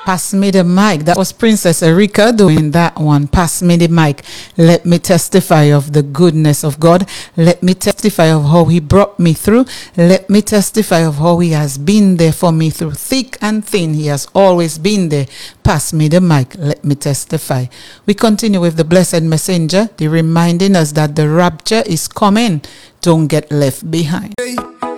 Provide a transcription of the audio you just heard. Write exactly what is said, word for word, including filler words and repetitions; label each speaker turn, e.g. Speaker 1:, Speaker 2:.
Speaker 1: Pass me the mic. That was Princess Erika doing that one. Pass me the mic. Let me testify of the goodness of God. Let me testify of how he brought me through. Let me testify of how he has been there for me through thick and thin. He has always been there. Pass me the mic. Let me testify. We continue with the blessed messenger, the reminding us that the rapture is coming. Don't get left behind.
Speaker 2: Hey.